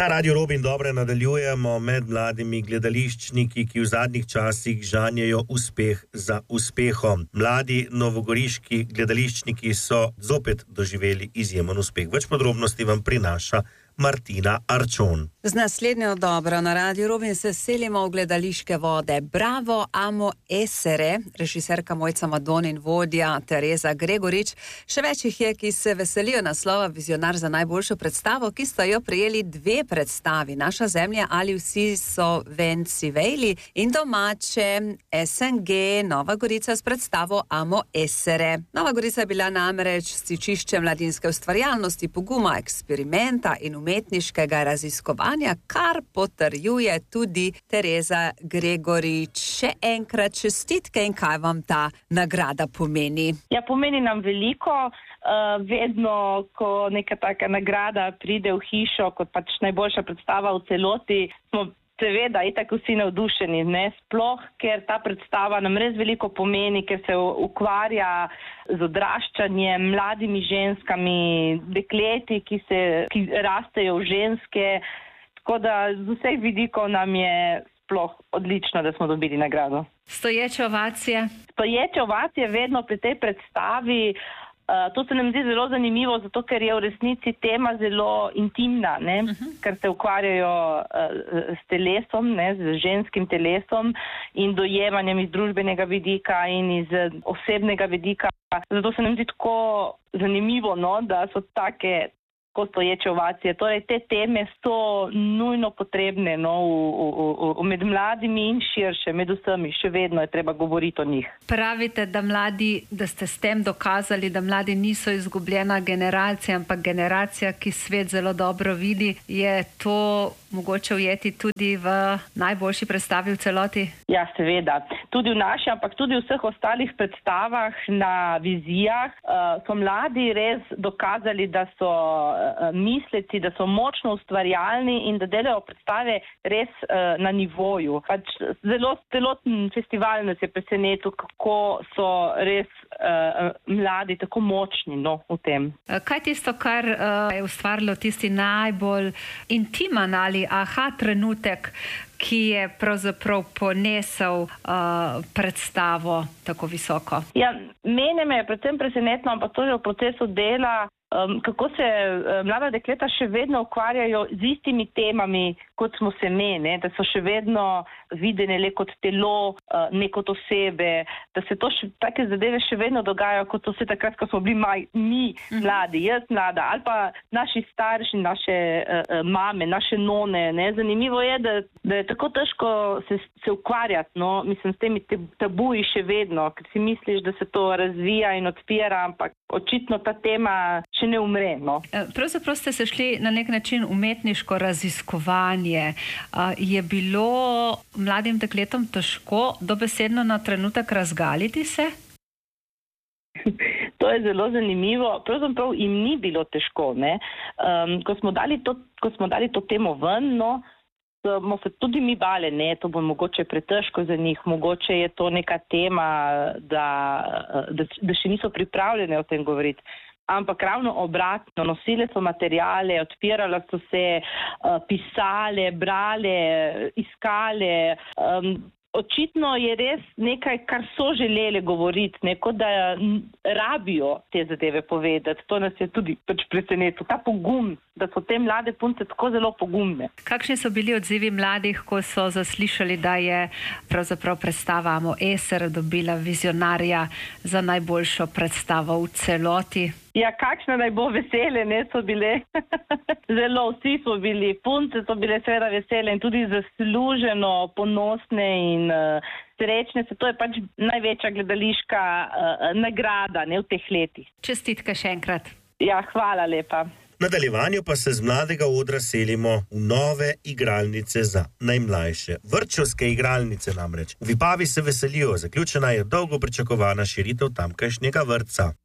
Na Radiu Robin dobro nadaljujemo med mladimi gledališčniki, ki v zadnjih časih žanjejo uspeh za uspehom. Mladi novogoriški gledališčniki so zopet doživeli izjemen uspeh. Več podrobnosti vam prinaša Martina Arčon. Z naslednjo dobro na Radiu Robin se selimo v gledališke vode. Bravo, amo essere, režiserka Mojca Madon in vodja Tereza Gregorič. Še več jih je, ki se veselijo naslova Vizionar za najboljšo predstavo, ki sta jo prejeli 2 predstavi. Naša zemlja ali vsi so venci vejli in domače SNG Nova Gorica s predstavo Amo essere. Nova Gorica je bila namreč stičišče mladinske ustvarjalnosti, poguma, eksperimenta in umetniškega raziskovanja, kar potrjuje tudi Tereza Gregorič. Še enkrat čestitke in kaj vam ta nagrada pomeni? Ja, pomeni nam veliko. Vedno, ko neka taka nagrada pride v hišo, kot pač najboljša predstava v celoti, smo seveda itak vsi navdušeni, ne? Sploh, ker ta predstava nam res veliko pomeni, ker se ukvarja z odraščanjem, mladimi ženskami, dekleti, ki rastejo v ženske. Tako da z vseh vidikov nam je sploh odlično, da smo dobili nagrado. Stoječe ovacije? Stoječe ovacije vedno pri tej predstavi. To se nam zdi zelo zanimivo, zato ker je v resnici tema zelo intimna, ne? Ker se ukvarjajo s telesom, ne? Z ženskim telesom in dojemanjem iz družbenega vidika in iz osebnega vidika. Zato se nam zdi tako zanimivo, no? Da so take stoječe ovacije. Torej, te teme so nujno potrebne, no? Med mladimi in širše, med vsemi. Še vedno je treba govoriti o njih. Pravite, da ste s tem dokazali, da mladi niso izgubljena generacija, ampak generacija, ki svet zelo dobro vidi. Je to mogoče ujeti tudi v najboljši predstavi v celoti? Ja, seveda. Tudi v naši, ampak tudi v vseh ostalih predstavah na vizijah so mladi res dokazali, da so misleci, da so močno ustvarjalni in da delajo predstave res na nivoju. Pač zelo celoten festival nas je presenetil, kako so res mladi tako močni, no, v tem. Kaj tisto, kar je ustvarilo tisti najbolj intiman ali aha trenutek, ki je pravzaprav ponesel predstavo tako visoko? Ja, mene me je predvsem presenetilo, ampak to je v procesu dela, kako se mlada dekleta še vedno ukvarjajo z istimi temami, kot smo se ne, da so še vedno videne le kot telo, ne kot osebe, da se take zadeve še vedno dogajajo, kot so se takrat, ko smo bili mi mladi, jaz mlada, ali pa naši starši, naše mame, naše none, ne. Zanimivo je, da je tako težko se ukvarjati, no, mislim, s temi tabuji še vedno, ker si misliš, da se to razvija in odpira, ampak očitno ta tema še ne umre, no. Pravzaprav ste se šli na nek način umetniško raziskovanje. Je bilo mladim dekletom težko dobesedno na trenutek razgaliti se? To je zelo zanimivo. Pravzaprav jim ni bilo težko, ne. Ko smo dali to temo ven, no, smo se tudi mi bali, ne, to bo mogoče pretežko za njih, mogoče je to neka tema, da še niso pripravljene o tem govoriti. Ampak ravno obratno, nosile so materijale, odpirale so se, pisale, brale, iskale. Očitno je res nekaj, kar so želeli govoriti, kot da rabijo te zadeve povedati. To nas je tudi presenetilo. Ta pogum, da so te mlade punce tako zelo pogumne. Kakšni so bili odzivi mladih, ko so zaslišali, da je pravzaprav predstava Amo essere dobila vizionarja za najboljšo predstavo v celoti? Ja, kakšne naj bo vesele, ne, so bile. Zelo vsi so bili, punce so bile seveda vesele in tudi zasluženo ponosne in srečne. To je pač največja gledališka nagrada, ne, v teh letih. Čestitke še enkrat. Ja, hvala lepa. V nadaljevanju pa se z mladega odra selimo v nove igralnice za najmlajše. Vrtčevske igralnice namreč. V Vipavi se veselijo, zaključena je dolgo pričakovana širitev tamkajšnjega vrtca.